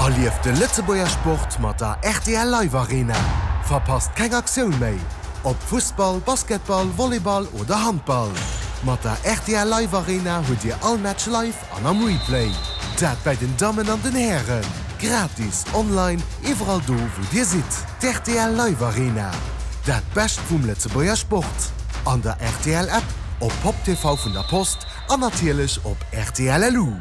Erlief de Lützeburger Sport mat der RTL Live Arena. Verpasst keine Aktion mehr. Ob Fußball, Basketball, Volleyball oder Handball. Mit der RTL Live Arena habt ihr all Match live an am Replay. Das bei den Damen und den Herren. Gratis, online, überall do, wo ihr seid. Die RTL Live Arena. Das Beste vom Lützeburger Sport. An der RTL App, auf Pop TV von der Post und natürlich auf RTL LU.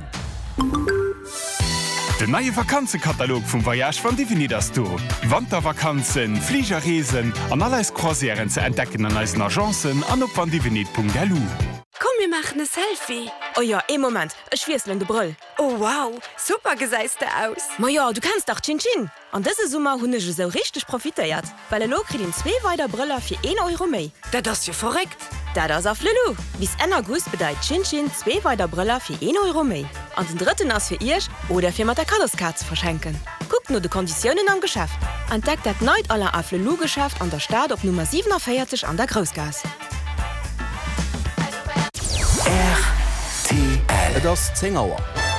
Der neue Vakanzenkatalog vom Voyage von Divini das du. Wandervakanzen, Fliegerreisen und alles Croisieren zu entdecken an unseren Agenzen und auf vandivini.lu. Komm, wir machen ein Selfie. Oh ja, Moment, ich schwießle in der Brille. Oh wow, super geseiste aus. Ma ja, du kannst doch Chin-Chin. Und diese Sommer habe ich so richtig profitiert. Weil er kriegt ihn 2 weiter Brille für 1 Euro mehr. Das ist ja verrückt. Das ist auf Lulu. Bis Ende August bedeutet Chin-Chin 2 weiter Brille für 1 Euro mehr. Und den dritten ist für ihr oder für mit der Colors-Card zu verschenken. Guckt nur die Konditionen am Geschäft. Entdeckt das neu alle auf Lulu-Geschäft an der Stadt auf Nummer 47 an der Großgas. RTL. Das 10 Uhr.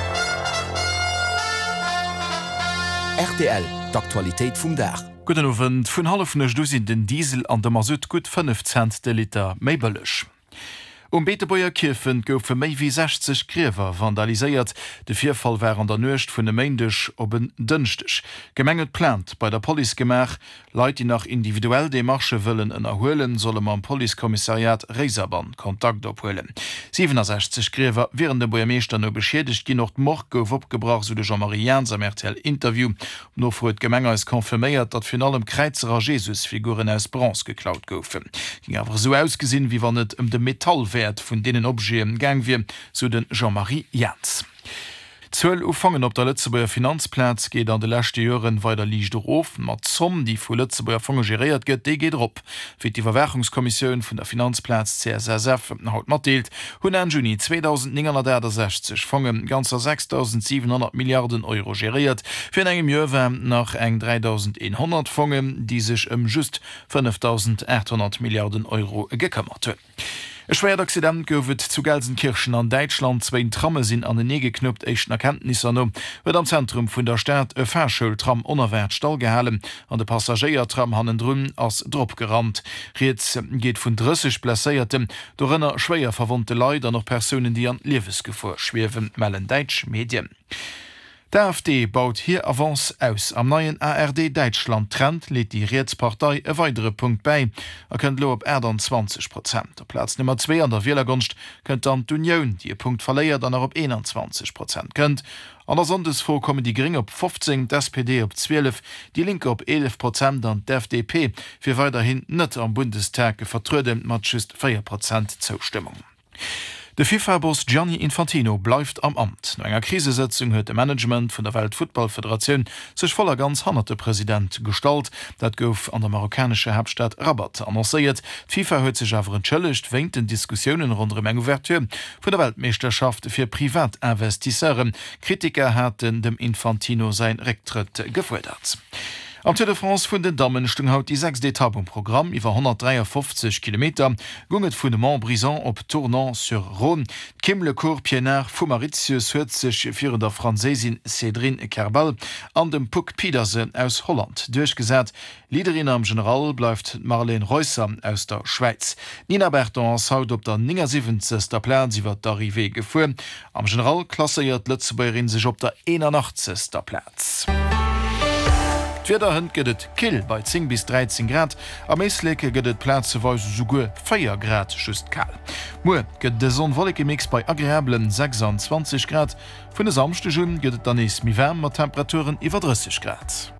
RTL, d'Aktualität vum Dach. Guten Abend, vun halfnech du sind den Diesel an der Masut gut 5 Cent de Liter méi bëllech. Beetebauer Kirchen goufe méi wie 60 Gräwer vandaliséiert. De Vierfall war an der Nøcht vun de Meindech op een dënchtech. Gemenget plant bei der Polizegemach, Leiit die nach individuell de Marche wëllen ënnerhoelen, solle man Polizeikommissariat Reiserbahn Kontakt ophoelen. 67 Gräwer wären de Boermeester no beschädigt gi noch mord gouf opgebracht so de Jean-Marie Jans am RTL Interview. No vor et Gemenger is konfirméiert, dat vun allem Kreizerer Jesusfiguren aus Bronze geklaut goufen. Ging awer so ausgesinn, wie wann net de Metallwert von denen Objekten gang wir zu den Jean-Marie Jans. 12 Ufangen op der Lützeburger Finanzplatz geht an de letzte Jahren weiter liegt auf, mat Zomm, die vu Lützeburger Fonds geriert geht, die geht op. Für die Verwertungskommission von der Finanzplatz CSSF haut matdeelt, hun en Juni 2960 Fongen ganzer 6.700 Milliarden Euro geriert, für en engem Jahr nach eng 3.100 Fongen, die sich just 5.800 Milliarden Euro gekümmert haben. E schwer Accident goufet zu Gelsenkirchen an Deutschland 2 Tramme sinn an den nie geknüpft echten Erkenntnisse no, wird am Zentrum vun der Stadt e Fahrschultram unerwärt stall gehalen, an de Passagiertram hannen drun ass Drop gerammt. Reets geht vun 30 Plässiertem, dorenner schwéier verwundete Leider noch Personen, die an Liebesgefahr schwewen, mellen Deutsch Medien. Der AfD baut hier Avance aus. Am neuen ARD Deutschland-Trend lädt die Rätspartei ein weitere Punkt bei. Könnt lo op 20%. Der Platz Nummer 2 an der Wählergunst könnt dann d'Union, die Punkt verleiert, dann op 21% könnt. An der Sondesfonds kommen die Gering op 15, die SPD op 12, die Linke op 11% an der FDP für weiterhin net am Bundestag vertröden mat just 4% Zustimmung. Der FIFA-Boss Gianni Infantino bleibt am Amt. Nach einer Krisensitzung hat das Management von der Weltfußballföderation sich voller ganz hannerte Präsident gestalt. Das gouf an der marokkanischen Hauptstadt Rabat annonciert. FIFA hat sich aber entschuldigt wegen den Diskussionen rund um eine Ouverture von der Weltmeisterschaft für Privatinvestisseure. Kritiker hatten dem Infantino sein Rücktritt gefordert. Am Tour de France vun den Damen stung haut die 6 Etappen-Programm iwwer 153 km gunget vun de Montbrison op Tournon-sur-Rhône. Kim Lecour Pienaar vu Mauritius huet sech vir der Franzésin Cédrine Kerbal an dem Puck Pedersen aus Holland durchgesät. Liederin am General bleifft Marlene Reusser aus der Schweiz. Nina Bertens haut op der 79. Platz iwwer d'Arrivée gefu. Am General klasseiert Lützeburgerin sech op der 81. Platz. Wieder hund gëtt kill bei 10 bis 13 Grad, am meesleke gëtt Plazeweis sougu 4 Grad just kal. Mo gëtt de sonwolleke Mix bei agréablen 26 Grad, vun de samste Jun gëtt dann is mi wärmer Temperaturen iwwer 30 Grad.